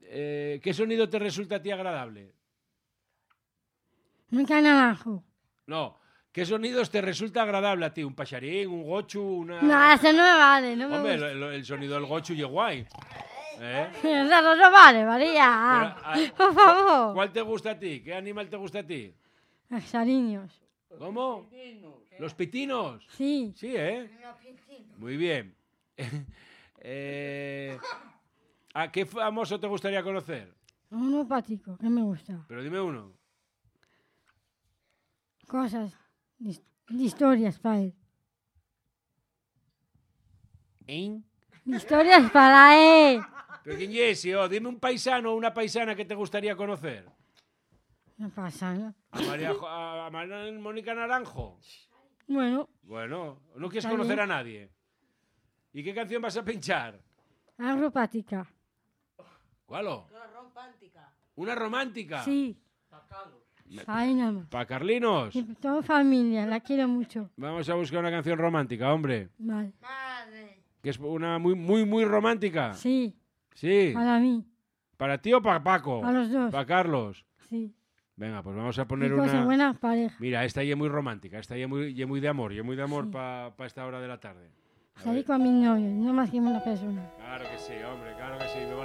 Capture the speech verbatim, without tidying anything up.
Eh, ¿Qué sonido te resulta a ti agradable? Un naranjo. No. ¿Qué sonidos te resulta agradable a ti? ¿Un paxarín, un gochu, una...? No, eso no me vale, no me Hombre, gusta. el, el sonido del gochu y guay. ¿Eh? Eso no vale, María. Pero, a- Por favor. ¿Cuál te gusta a ti? ¿Qué animal te gusta a ti? Los sariños. ¿Cómo? ¿Los pitinos? Sí. Sí, ¿eh? Muy bien. eh, ¿A qué famoso te gustaría conocer? Un hepático, que me gusta. Pero dime uno. Cosas, his- historias para él. ¿Eh? Historias para él. ¿Pero quién es? Oh, dime un paisano o una paisana que te gustaría conocer. No pasa nada. ¿A María Jo- a María Mónica Naranjo? Bueno, Bueno, no quieres Está conocer bien. a nadie. ¿Y qué canción vas a pinchar? algo hepática. ¿Cuál? o? ¿Una romántica? Sí. Ahí nada más. ¿Para Carlinos? Y toda familia, la quiero mucho. Vamos a buscar una canción romántica, hombre. Vale. Que es una muy, muy, muy romántica. Sí, Sí. para mí, ¿Para ti o para Paco? a los dos. ¿Para Carlos? Sí. Venga, pues vamos a Y poner cosa una... buena pareja. Mira, esta ya es muy romántica, esta ya es muy, ya es muy de amor, ya es muy de amor Sí. para esta hora de la tarde. A Salí ver. con mi novio, no más que una persona. Claro que sí, hombre, claro que sí. Me va